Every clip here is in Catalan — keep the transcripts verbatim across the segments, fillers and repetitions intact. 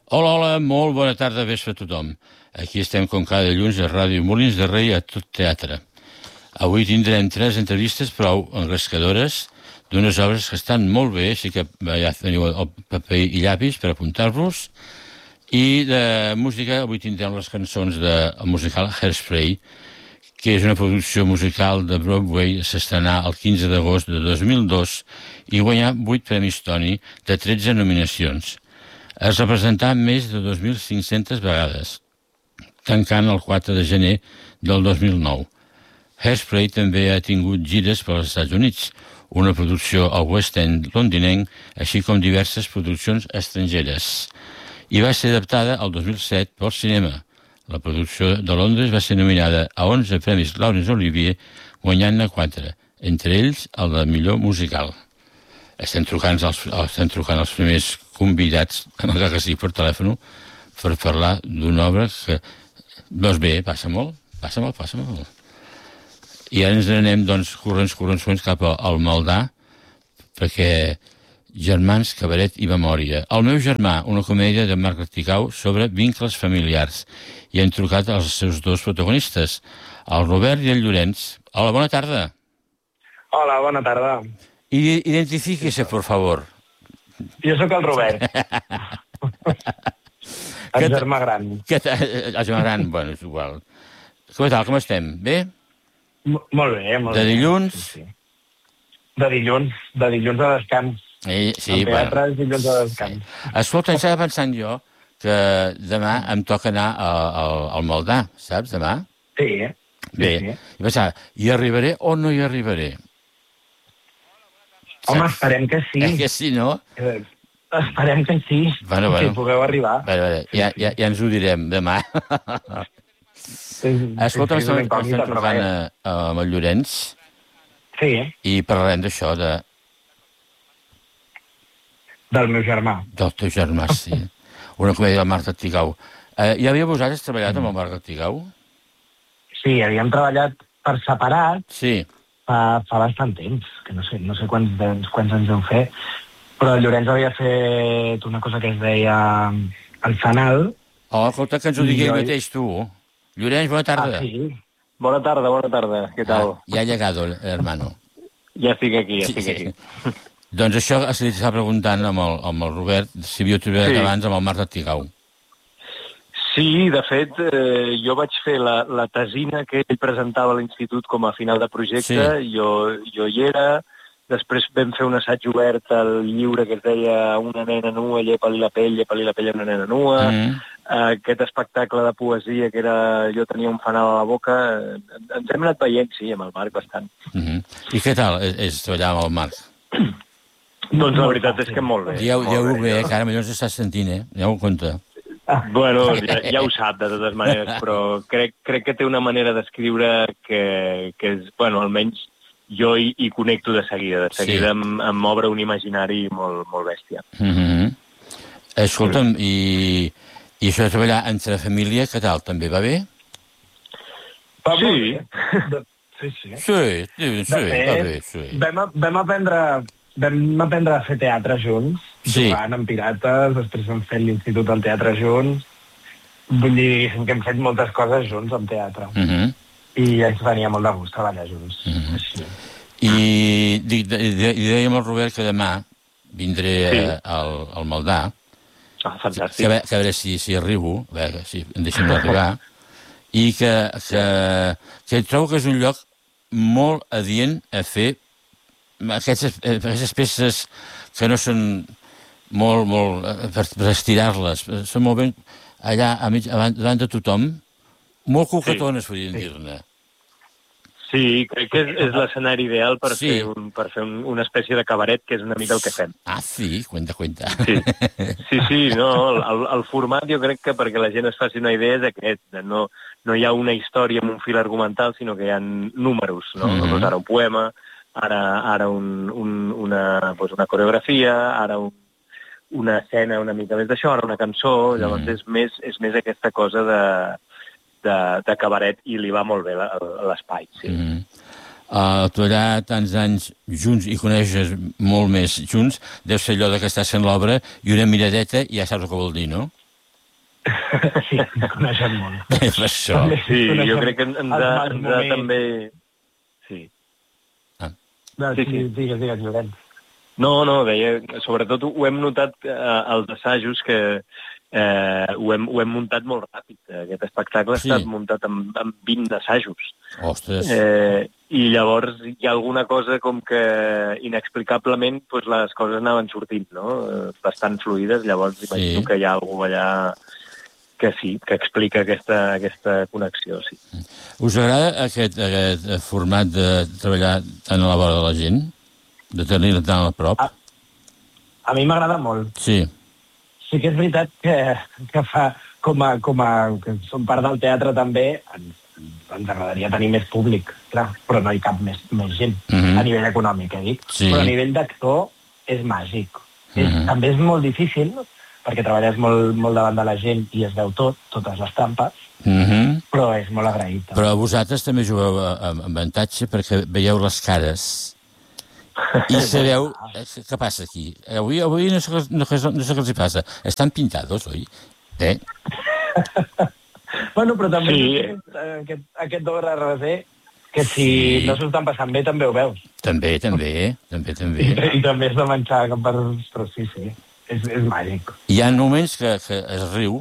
Hola, hola, molt bona tarda, vespre a tothom. Aquí estem com cada dilluns a Ràdio Molins de Rei a Tot Teatre. Avui tindrem tres entrevistes prou engrescadores d'unes obres que estan molt bé, així que ja teniu el paper i llapis per apuntar-vos. I de música, avui tindrem les cançons del musical Hairspray, que és una producció musical de Broadway, s'estrenà el quinze d'agost de dos mil dos i guanyà vuit premis Tony de tretze nominacions. Es representà més de dos mil cinc-centes vegades, tancant el quatre de gener del dos mil nou. Hairspray també ha tingut gires per als Estats Units, una producció al West End londinenc, així com diverses produccions estrangeres. I va ser adaptada el dos mil set pel cinema. La producció de Londres va ser nominada a onze premis Laurence Olivier, guanyant-ne quatre, entre ells el de millor musical. Estem trucant els, estem trucant els primers convidats, en el cas que sigui per telèfon, per parlar d'una obra que... Doncs bé, passa molt, passa molt, passa molt. I ara ens anem, doncs, corrents, corrents, corrents cap al Maldà, perquè Germans, Cabaret i Memòria. El meu germà, una comèdia de Marc Articau sobre vincles familiars. I hem trucat als seus dos protagonistes, el Robert i el Llorenç. Hola, bona tarda. Hola, bona tarda. I, identifíquese, por favor. Jo sóc el Robert. El germà gran. Què tal? El germà gran, bueno, és igual. Com tal, com estem? Bé? M molt bé, molt bé. De dilluns? Sí, sí. De dilluns, de dilluns a descans. Eh, sí, en teatre, bueno. Dilluns a descans. Sí. Escolta, estava pensant jo que demà em toca anar al, al Maldà, saps, demà? Sí. Bé, sí, sí. I pensava, hi arribaré o no hi arribaré? Home, saps? Esperem que sí. Eh que sí, no? Eh, esperem que sí, bueno, bueno. que pugueu arribar. Bueno, bueno, ja, ja, ja ens ho direm demà. Sí, escolta, sí, sí, estem, estem trucant a, amb el Llorenç. Sí. I parlarem d'això, de... Del meu germà. Del teu germà, sí. Una comèdia del Marc Articau. Eh, ja havíeu vosaltres treballat amb el Marc Articau? Sí, havíem treballat per separat. Sí. Fa, fa bastant temps, que no sé, no sé quants, quants anys vam fer, però el Llorenç havia fet una cosa que es deia el Fanal. Oh, escolta, que ens ho digui ell mateix, tu. Llorenç, bona tarda. Ah, sí. Bona tarda, bona tarda. Què tal? Ah, ya ha llegado, hermano. Ja estic aquí, ja estic sí, aquí. Sí. Doncs això se li està preguntant amb el, amb el Robert, si havíeu treballat sí. abans amb el Marc Articau. Sí, de fet, eh, jo vaig fer la, la tesina que ell presentava a l'institut com a final de projecte, sí. jo, jo hi era, després vam fer un assaig obert al llibre que es deia Una nena nua, llepa-li la pell, llepa-li la pell a una nena nua, mm. aquest espectacle de poesia que era Jo tenia un fanal a la boca, ens hem anat veient, sí, amb el Marc bastant. Mm -hmm. I què tal és, és treballar amb el Marc? Doncs la veritat és que molt bé. Ja, ja ho bé, que ara millor s'està sentint, eh? Ja ho compte. Bueno, ja, ja ho sap, de totes maneres, però crec, crec que té una manera d'escriure que, que és, bueno, almenys jo hi, hi connecto de seguida. De seguida sí. em, em obre un imaginari molt, molt bèstia. Mm -hmm. Escolta'm, i, i això de treballar entre família, què tal? També va bé? Va sí. Bé. De, sí, sí. Sí, sí, sí, fet, va bé, sí. Vam, vam aprendre... Vam aprendre a fer teatre junts, sí. jugant amb pirates, després vam fer l'Institut del Teatre junts. Vull dir que hem fet moltes coses junts amb teatre. Uh -huh. I ens venia molt de gust treballar junts. Uh -huh. Així. I dic, de, de, dèiem al Robert que demà vindré sí. a, al, al Maldà. Ah, fantàstic. Que, que, que a veure si, si arribo, a veure si em deixen d'arribar. I que, que, que trobo que és un lloc molt adient a fer Aquestes, aquestes peces que no són molt, molt per, per estirar-les, són molt ben allà a mig, davant de tothom, molt coquetones, sí. podríem sí. dir-ne. Sí, crec que és, és l'escenari ideal per sí. fer, un, per fer un, una espècie de cabaret, que és una mica el que fem. Ah, sí? Cuenta, cuenta. Sí, sí, sí no, el, el format jo crec que perquè la gent es faci una idea és aquest, no, no hi ha una història amb un fil argumental, sinó que hi ha números, no? Mm -hmm. Doncs ara un poema, ara, ara un, un, una, doncs una coreografia, ara un, una escena una mica més d'això, ara una cançó, llavors mm. és, més, és més aquesta cosa de, de, de cabaret i li va molt bé l'espai, sí. Mm. Uh, tu allà tants anys junts i coneixes molt més junts, deu ser allò que estàs fent l'obra i una miradeta i ja saps el que vol dir, no? Sí, ens coneixem molt. És això. També Sí, coneixem jo crec que ens els ha, mals ens ha moments. també... Sí. No, Sí, sí, sí. digues, digues, Llorenç. No, no, deia, sobretot ho hem notat eh, als assajos que eh, ho, hem, ho hem muntat molt ràpid. Aquest espectacle Sí. ha estat muntat amb, amb vint assajos. Ostres. Eh, I llavors hi ha alguna cosa com que inexplicablement pues, les coses anaven sortint, no? Eh, bastant fluides, llavors Sí. imagino que hi ha algú allà que sí, que explica aquesta, aquesta connexió, sí. Us agrada aquest, aquest format de treballar tan a la vora de la gent? De tenir-la tan a prop? Ah. A mi m'agrada molt. Sí. Sí que és veritat que, que fa, com a, com a, que som part del teatre també, ens, ens agradaria tenir més públic, clar, però no hi cap més, més gent, Mhm. a nivell econòmic, eh, dic. Sí. Però a nivell d'actor és màgic. És, Mhm. també és molt difícil, perquè treballes molt, molt davant de la gent i es veu tot, totes les trampes, Mhm. però és molt agraït. també. Però vosaltres també jugueu a- amb avantatge perquè veieu les cares i sabeu... eh, Què passa aquí? Avui, avui no, sé, què- no, sé- no sé què els hi passa. Estan pintados, oi? Eh? Bueno, però també Sí. aquest, aquest, aquest R R C, que si Sí. no s'ho estan passant bé també ho veus. També, també, també, I, també. i també és de menjar cap per... Però sí, sí, és, és màgic. Hi ha moments que, que es riu,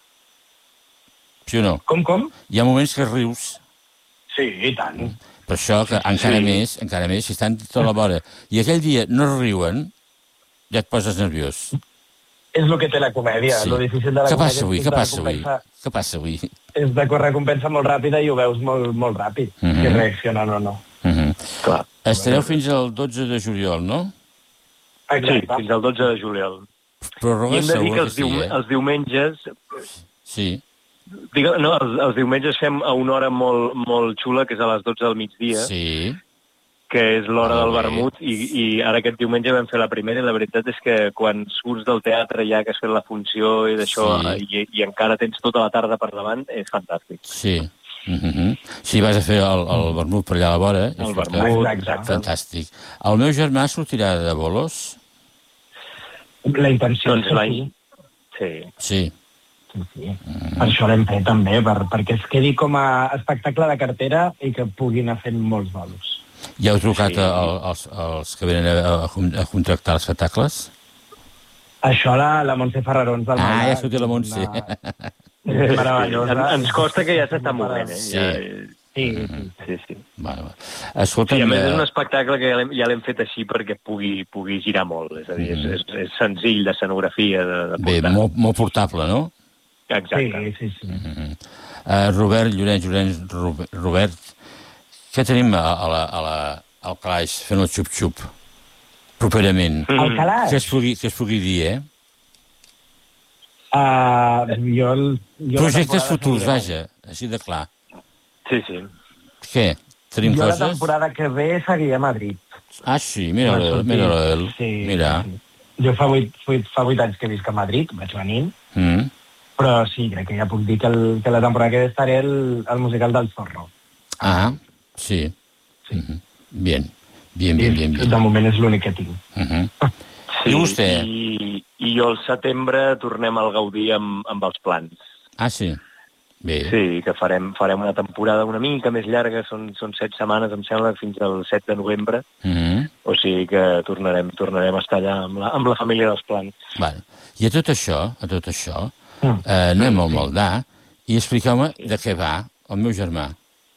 sí o no? Com, com? Hi ha moments que rius, Sí, i tant. per això que encara Sí. més, encara més, si estan tota la vora, i aquell dia no riuen, ja et poses nerviós. És el que té la comèdia. Sí. Lo difícil de la Què comèdia passa avui? és Què de passa avui? recompensa- Què passa avui? És de recompensa molt ràpida i ho veus molt, molt ràpid, Mhm. si reaccionen o no. Uh -huh. Clar. Estareu fins al dotze de juliol, no? Sí, Exacte. fins al dotze de juliol. I Pròrroga hem de dir segur que que els, sí, dium eh? els diumenges... Sí. Digue, no, els, els diumenges fem a una hora molt, molt xula, que és a les dotze del migdia, Sí. que és l'hora Molt del bé. vermut, i, i ara aquest diumenge vam fer la primera, i la veritat és que quan surts del teatre ja que has fet la funció i d'això, Sí. i, i encara tens tota la tarda per davant, és fantàstic. Sí. Uh -huh. Si vas a fer el, el vermut per allà a la vora... és El fantàstic. vermut, Exacte. Fantàstic. El meu germà sortirà de bolos? La intenció Doncs és que l'any... sí. Sí. Sí. Sí, sí. Per això l'hem fet també, per, perquè es quedi com a espectacle de cartera i que pugui anar fent molts bolos. Ja heu trucat Sí. a, a, als, als que venen a, a, a contractar els espectacles? Això la, la Montse Ferrarons del Ah, Malà, ja ha sortit la Montse. una- És meravellosa. En, ens costa que ja s'està movent, eh? Sí. Ja, Sí, sí. sí, sí. Vale, vale. Escolta'm... Sí, a més eh, és un espectacle que ja l'hem ja l'hem fet així perquè pugui, pugui girar molt, és a dir, és, és, és senzill d'escenografia, de, de Bé, portar. molt, molt portable, no? Exacte. Sí, sí, sí. Uh, Robert Llorenç, Llorenç, Ro- Robert, què tenim a, a la, a la, al calaix fent el xup-xup properament? Mm. El calaix? Que es pugui, que es pugui dir, eh? Uh, jo, el- jo la Projectes temporada futurs, que ve- vaja, així de clar. Sí, sí. Què? Tenim Jo la coses? temporada que ve seguiré a Madrid. Ah, sí, mira, Va mira, sortir. mira, Sí, mira. sí. Jo fa vuit, vuit, fa vuit anys que visc a Madrid, vaig venint, Mm. però sí, crec que ja puc dir que, el, que la temporada que ve estaré al, al musical del Zorro. Ah, sí. Sí. Mhm. Bien, bien, bien, bien, I bien. de moment és l'únic que tinc. Mhm. Sí, I vostè? I, I jo al setembre tornem al Gaudí amb, amb els plans. Ah, sí. Bé. Sí, que farem, farem una temporada una mica més llarga, són, són set setmanes, em sembla, fins al set de novembre. Mhm. O sigui que tornarem, tornarem a estar allà amb la, amb la família dels plans. Vale. I a tot això, a tot això, Mm. eh, anem al Maldà i expliqueu-me de què va el meu germà.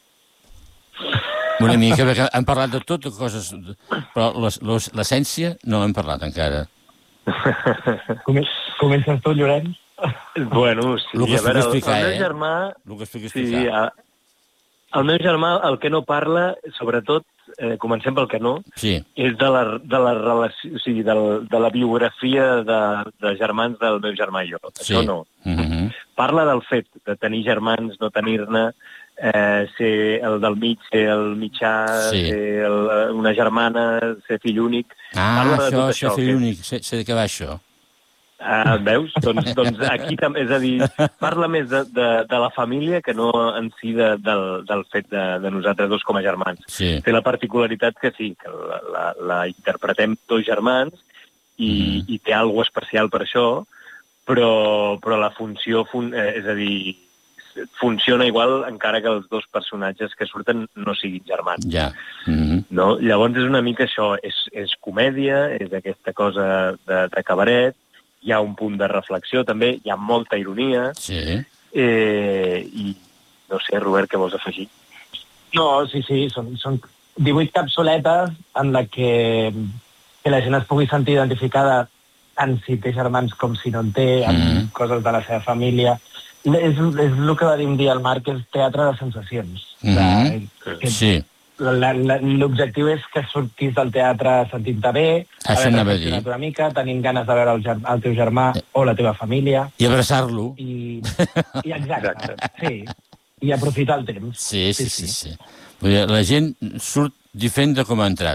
Una mica, perquè hem parlat de tot, de coses, però les- les- l'essència no l'hem parlat encara. Come, comences tu, Llorenç? Bueno, sí, El que a es pugui veure, el, explicar, el meu eh? germà... El que es pugui Sí, explicar. a, el meu germà, el que no parla, sobretot, eh, comencem pel que no, Sí. és de la, de la relació, o sigui, de, de la biografia de, de germans del meu germà i jo. Sí. Això no. Mhm. Parla del fet de tenir germans, no tenir-ne, eh, ser el del mig, ser el mitjà, Sí. ser el, una germana, ser fill únic. Ah, Parla de això, tot això, això, fill que- únic, sé, sé de què va això. Ah, veus? Doncs, doncs aquí també, és a dir, parla més de, de, de la família que no en si de, del, del fet de, de nosaltres dos com a germans. Sí. Té la particularitat que sí, que la, la, la interpretem dos germans i, Mhm. i té alguna especial per això, però, però la funció, fun, eh, és a dir, funciona igual encara que els dos personatges que surten no siguin germans. Ja. Mm -hmm. No? Llavors és una mica això, és, és comèdia, és aquesta cosa de, de cabaret, hi ha un punt de reflexió també, hi ha molta ironia, Sí. eh, i no sé, Robert, què vols afegir? No, sí, sí, són, són divuit capsuletes en la que, que la gent es pugui sentir identificada tant si té germans com si no en té, amb Mm. coses de la seva família. És, és el que va dir un dia al Marc, que és teatre de sensacions. Mm -hmm. de, que Sí. L'objectiu és que sortis del teatre sentint-te bé, Això haver anava a dir. reflexionat una mica, tenint ganes de veure el, ger el teu germà o la teva família. I abraçar-lo. I, i exacte, sí. I aprofitar el temps. Sí, sí, sí. sí. Vull dir, la gent surt diferent de com ha entrat.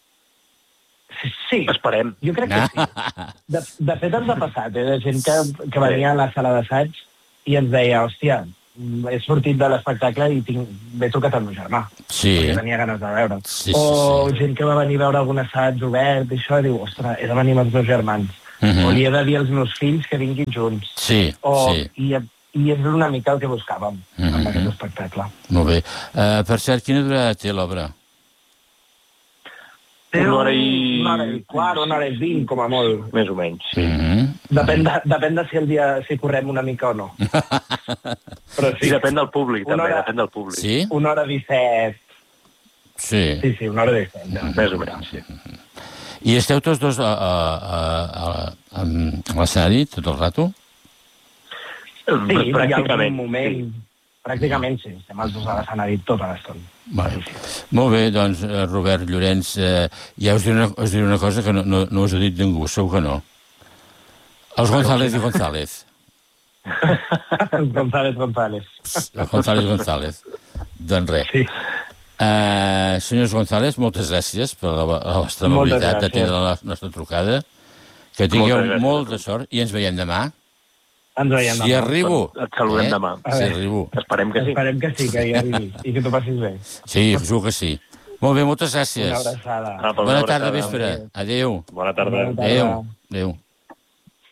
Sí, Esperem. jo crec que sí. De, de fet, ens ha passat, eh? De gent que, que venia a la sala d'assaig i ens deia, hòstia, he sortit de l'espectacle i tinc... m'he trucat el meu germà. Sí. Perquè tenia ganes de veure'l. Sí, sí, o sí. gent que va venir a veure algun assaig obert i això, i diu, ostres, he de venir amb els meus germans. Uh -huh. O li he de dir als meus fills que vinguin junts. Sí, o, sí. I, I és una mica el que buscàvem uh -huh. amb Mhm. aquest espectacle. Molt bé. Uh, per cert, quina durada té l'obra? Té Una hora i... Una hora i quart, una hora i vint, com a molt. Més o menys, sí. Mm -hmm. Depèn de, depèn de si el dia si correm una mica o no. Però Sí, depèn del públic, Una també, hora- depèn del públic. Sí? Una hora disset. Sí. Sí, sí, una hora disset. Ja. Més o menys, sí. I esteu tots dos a, a, a, a, a l'escenari tot el rato? Sí, hi ha algun Pràcticament, moment... sí. Pràcticament sí, estem els dos a l'escenari tota l'estona. Vale. Molt bé, doncs, eh, Robert Llorenç, eh, ja us diré, una, us diré una cosa que no, no, no us ha dit ningú, segur que no. Els González i González. González González. Els González González. Doncs res. Sí. Uh, senyors González, moltes gràcies per la, la vostra Moltes mobilitat de gràcies. tindre la nostra trucada. Que tingueu Moltes gràcies. molt de sort i ens veiem demà. Ens veiem Si demà. arribo. Et saludem demà. A Si veure. arribo. Esperem que sí. Esperem que sí, que hi arribis i que t'ho passis bé. Sí, segur que sí. Molt bé, moltes gràcies. Una abraçada. Apa, una Bona abraçada. tarda, vespre. Adéu. Bona tarda. Bona tarda. Adéu. Adéu.